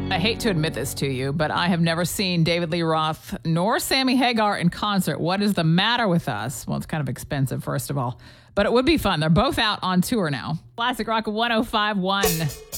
I hate to admit this to you, but I have never seen David Lee Roth nor Sammy Hagar in concert. What is the matter with us? Well, it's kind of expensive, first of all, but it would be fun. They're both out on tour now. Classic Rock 105.1.